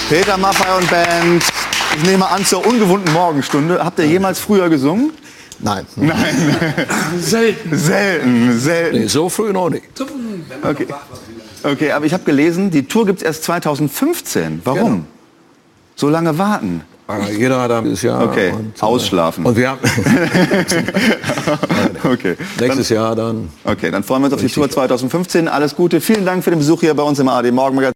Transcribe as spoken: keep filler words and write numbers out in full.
Peter Maffay und Band. Ich nehme an, zur ungewohnten Morgenstunde. Habt ihr jemals früher gesungen? Nein. Nein. Selten. Selten, selten. Nee, so früh noch nicht. Okay, okay, aber ich habe gelesen, die Tour gibt es erst zweitausendfünfzehn. Warum? Genau. So lange warten? Jeder hat dieses Jahr. Okay, und, ausschlafen. Und wir haben okay. nächstes dann, Jahr dann. Okay, dann freuen wir uns auf die Tour zweitausendfünfzehn. Alles Gute. Vielen Dank für den Besuch hier bei uns im A R D Morgenmagazin.